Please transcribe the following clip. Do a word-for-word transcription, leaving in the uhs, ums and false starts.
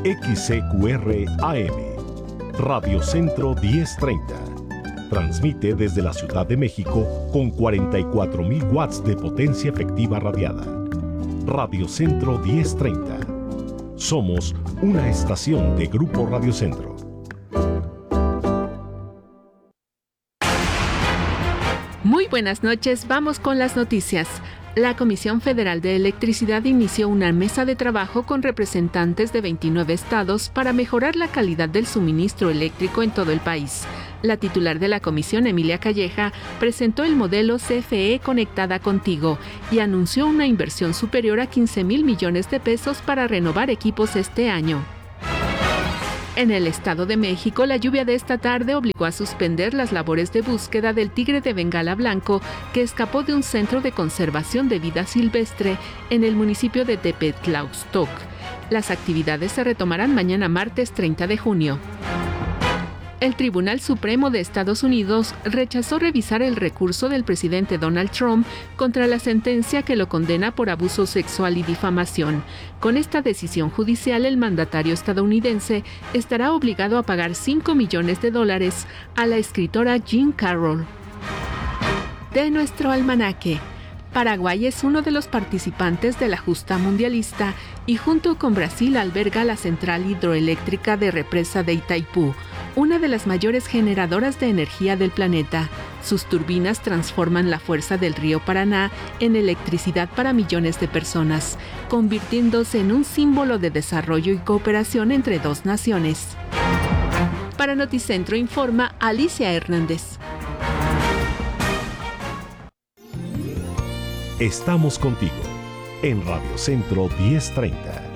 X C Q R A M, Radio Centro diez treinta. Transmite desde la Ciudad de México con cuarenta y cuatro mil watts de potencia efectiva radiada. Radio Centro diez treinta. Somos una estación de Grupo Radio Centro. Muy buenas noches, vamos con las noticias. La Comisión Federal de Electricidad inició una mesa de trabajo con representantes de veintinueve estados para mejorar la calidad del suministro eléctrico en todo el país. La titular de la comisión, Emilia Calleja, presentó el modelo C F E Conectada Contigo y anunció una inversión superior a quince mil millones de pesos para renovar equipos este año. En el Estado de México, la lluvia de esta tarde obligó a suspender las labores de búsqueda del tigre de Bengala blanco que escapó de un centro de conservación de vida silvestre en el municipio de Tepetlauxtoc. Las actividades se retomarán mañana martes treinta de junio. El Tribunal Supremo de Estados Unidos rechazó revisar el recurso del presidente Donald Trump contra la sentencia que lo condena por abuso sexual y difamación. Con esta decisión judicial, el mandatario estadounidense estará obligado a pagar cinco millones de dólares a la escritora Jean Carroll. De nuestro almanaque. Paraguay es uno de los participantes de la justa mundialista y junto con Brasil alberga la central hidroeléctrica de represa de Itaipú, una de las mayores generadoras de energía del planeta. Sus turbinas transforman la fuerza del río Paraná en electricidad para millones de personas, convirtiéndose en un símbolo de desarrollo y cooperación entre dos naciones. Para Noticentro informa Alicia Hernández. Estamos contigo en Radio Centro diez treinta.